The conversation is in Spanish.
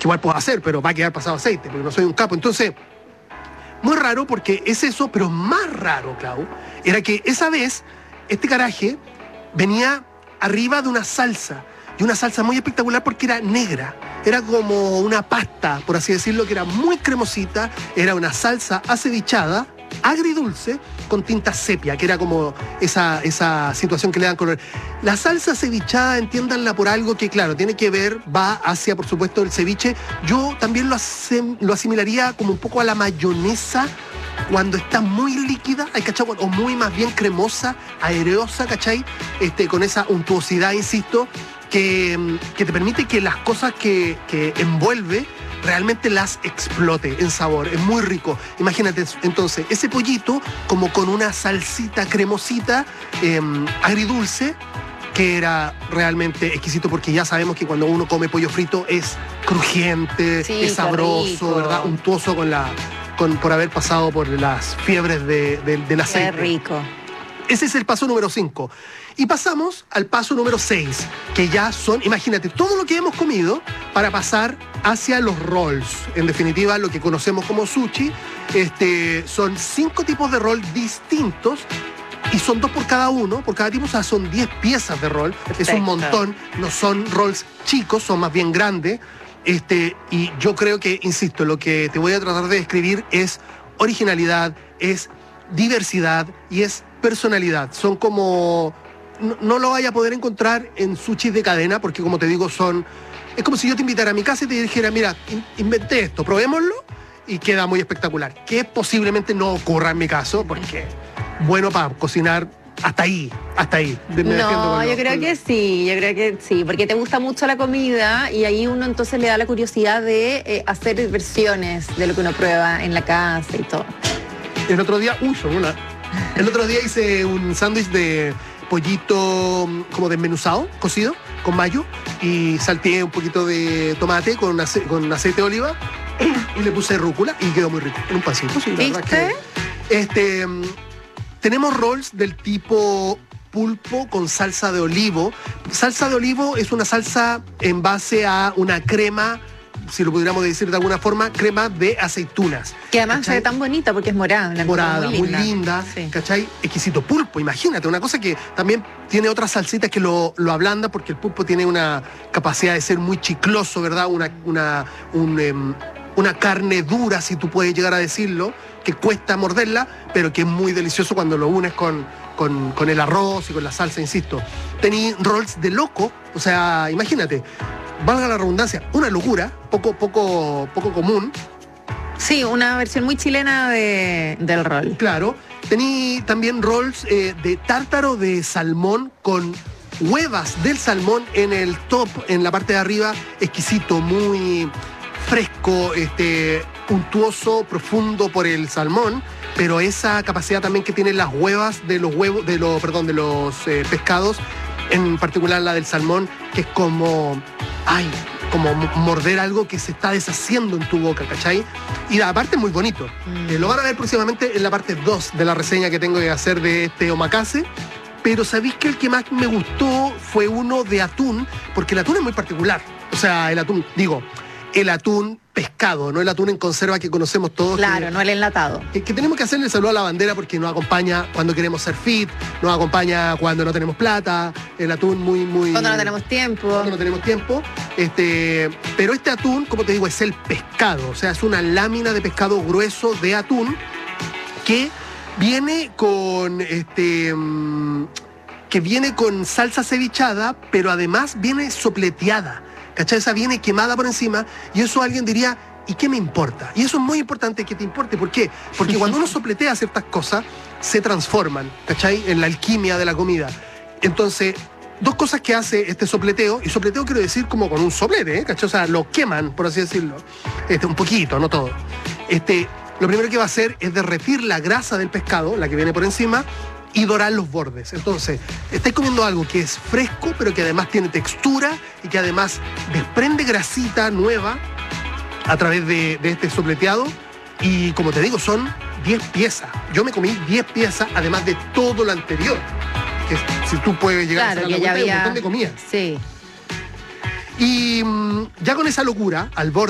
que igual puedo hacer, pero va a quedar pasado aceite, porque no soy un capo. Entonces, muy raro porque es eso, pero más raro, Clau, era que esa vez este caraje venía arriba de una salsa, y una salsa muy espectacular porque era negra. Era como una pasta, por así decirlo, que era muy cremosita, era una salsa acevichada, agridulce, con tinta sepia, que era como esa situación que le dan color. La salsa cevichada, entiéndanla por algo que, claro, tiene que ver, va hacia, por supuesto, el ceviche. Yo también lo asimilaría como un poco a la mayonesa cuando está muy líquida, ¿cachai? O muy más bien cremosa, aereosa, ¿cachai? Con esa untuosidad, insisto, que te permite que las cosas que envuelve realmente las explote en sabor. Es muy rico. Imagínate entonces ese pollito como con una salsita cremosita, agridulce, que era realmente exquisito, porque ya sabemos que cuando uno come pollo frito es crujiente, sí, es sabroso, ¿verdad? Untuoso por haber pasado por las fiebres del aceite. Qué rico. Ese es el paso número 5. Y pasamos al paso número 6, que ya son, imagínate, todo lo que hemos comido para pasar hacia los rolls. En definitiva, lo que conocemos como sushi. Son 5 tipos de roll distintos y son 2 por cada uno, por cada tipo, o sea, son 10 piezas de roll. Perfecto. Es un montón, no son rolls chicos, son más bien grandes. Y yo creo que, insisto, lo que te voy a tratar de describir es originalidad, es diversidad y es personalidad. Son como... No lo vaya a poder encontrar en sushis de cadena, porque como te digo, es como si yo te invitara a mi casa y te dijera, mira, inventé esto, probémoslo, y queda muy espectacular. Que posiblemente no ocurra en mi caso, porque bueno para cocinar hasta ahí. No, yo creo que sí, porque te gusta mucho la comida y ahí uno entonces le da la curiosidad de hacer versiones de lo que uno prueba en la casa y todo. El otro día hice un sándwich de pollito como desmenuzado, cocido, con mayo, y salteé un poquito de tomate con aceite de oliva y le puse rúcula y quedó muy rico, en un pancito. Sí, la verdad que, tenemos rolls del tipo pulpo con salsa de olivo. Salsa de olivo es una salsa en base a una crema, si lo pudiéramos decir de alguna forma, crema de aceitunas. Que además se ve tan bonita porque es morada. Morada, muy linda, sí. ¿Cachai? Exquisito. Pulpo, imagínate, una cosa que también tiene otras salsitas que lo ablanda, porque el pulpo tiene una capacidad de ser muy chicloso, ¿verdad? Una carne dura, si tú puedes llegar a decirlo, que cuesta morderla, pero que es muy delicioso cuando lo unes con el arroz y con la salsa, insisto. Tení rolls de loco, o sea, imagínate, valga la redundancia, una locura, poco común. Sí, una versión muy chilena del roll. Claro. Tení también rolls de tártaro de salmón con huevas del salmón en el top, en la parte de arriba, exquisito, muy fresco, untuoso, profundo por el salmón, pero esa capacidad también que tienen las huevas de los pescados, en particular la del salmón, que es como morder algo que se está deshaciendo en tu boca, ¿cachai? Y aparte es muy bonito. Lo van a ver próximamente en la parte 2 de la reseña que tengo que hacer de este omakase. Pero sabéis que el que más me gustó fue uno de atún, porque el atún es muy particular. O sea, el atún pescado, no el atún en conserva que conocemos todos. Claro, no el enlatado. Que tenemos que hacerle saludo a la bandera porque nos acompaña cuando queremos ser fit, nos acompaña cuando no tenemos plata, el atún muy... Cuando no tenemos tiempo. Pero este atún, como te digo, es el pescado, o sea, es una lámina de pescado grueso de atún que viene con salsa cevichada, pero además viene sopleteada. ¿Cachai? Esa viene quemada por encima y eso alguien diría, ¿y qué me importa? Y eso es muy importante que te importe. ¿Por qué? Porque cuando uno sopletea ciertas cosas, se transforman, ¿cachai? En la alquimia de la comida. Entonces, 2 cosas que hace este sopleteo, y sopleteo quiero decir como con un soplete, ¿cachai? O sea, lo queman, por así decirlo. Un poquito, no todo. Lo primero que va a hacer es derretir la grasa del pescado, la que viene por encima, y dorar los bordes. Entonces, estáis comiendo algo que es fresco, pero que además tiene textura y que además desprende grasita nueva a través de este sopleteado. Y como te digo, son 10 piezas. Yo me comí 10 piezas, además de todo lo anterior. Que si tú puedes llegar a hacer la cuenta, hay un montón de comida. Sí. Y ya con esa locura, al borde